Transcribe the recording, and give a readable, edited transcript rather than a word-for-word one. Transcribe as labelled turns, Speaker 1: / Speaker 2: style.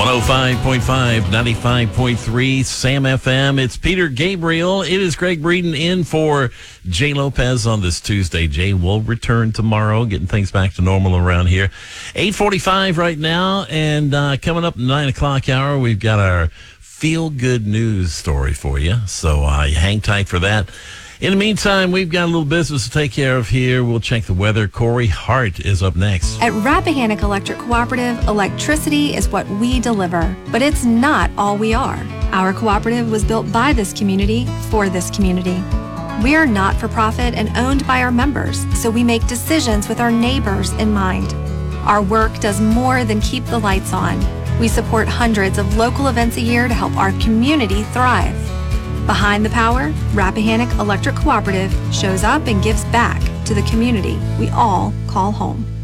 Speaker 1: 105.5, 95.3, Sam FM. It's Peter Gabriel. It is Greg Breeden in for Jay Lopez on this Tuesday. Jay will return tomorrow, getting things back to normal around here. 8:45 right now, and coming up 9 o'clock hour, we've got our feel-good news story for you. So hang tight for that. In the meantime, we've got a little business to take care of here. We'll check the weather. Corey Hart is up next.
Speaker 2: At Rappahannock Electric Cooperative, electricity is what we deliver, but it's not all we are. Our cooperative was built by this community for this community. We are not-for-profit and owned by our members, so we make decisions with our neighbors in mind. Our work does more than keep the lights on. We support hundreds of local events a year to help our community thrive. Behind the power, Rappahannock Electric Cooperative shows up and gives back to the community we all call home.